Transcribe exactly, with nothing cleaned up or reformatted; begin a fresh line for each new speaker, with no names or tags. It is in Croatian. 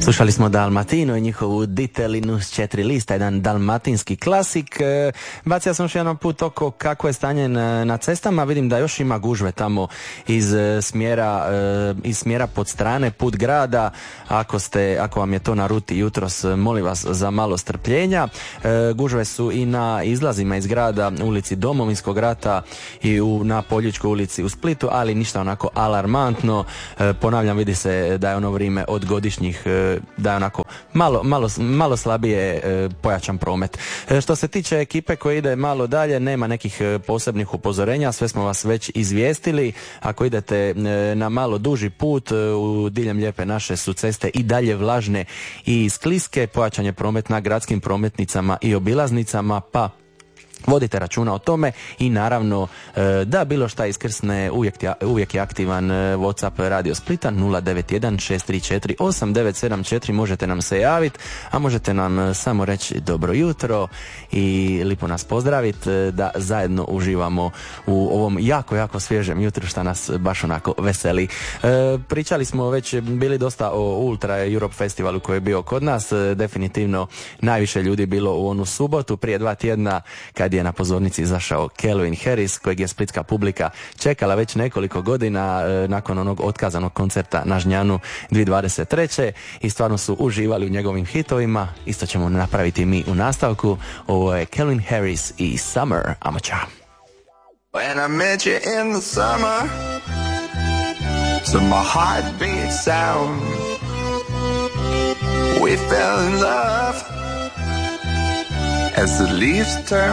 Slušali smo Dalmatino i njihovu Ditelinus četiri lista, jedan dalmatinski klasik. Bacio sam još jedan put oko kako je stanje na cestama, vidim da još ima gužve tamo iz smjera, iz smjera pod strane put grada. Ako, ste, ako vam je to na ruti jutros, molim vas za malo strpljenja. Gužve su i na izlazima iz grada, ulici Domovinskog rata i u, na Poljičkoj ulici u Splitu, ali ništa onako alarmantno. Ponavljam, vidi se da je ono vrijeme od godišnjih, da je onako malo, malo, malo slabije pojačan promet. Što se tiče ekipe koja ide malo dalje, nema nekih posebnih upozorenja, sve smo vas već izvijestili. Ako idete na malo duži put, u diljem lijepe naše su ceste i dalje vlažne i skliske, pojačan je promet na gradskim prometnicama i obilaznicama, pa vodite računa o tome i naravno da bilo šta iskrsne, uvijek, uvijek je aktivan WhatsApp Radio Splita nula devet jedan šest tri četiri osam devet sedam četiri, možete nam se javiti, a možete nam samo reći dobro jutro i lipo nas pozdraviti, da zajedno uživamo u ovom jako, jako svježem jutru što nas baš onako veseli. E, pričali smo već, bili dosta o Ultra Europe Festivalu koji je bio kod nas, definitivno najviše ljudi bilo u onu subotu prije dva tjedna kad je na pozornici izašao Calvin Harris, kojeg je splitska publika čekala već nekoliko godina e, nakon onog otkazanog koncerta na Žnjanu dvije tisuće dvadeset treće i stvarno su uživali u njegovim hitovima. Isto ćemo napraviti mi u nastavku. Ovo je Calvin Harris i Summer. Ajmo čao.
When I met you in the summer, so my heart beat sound, we fell in love as the leaves turn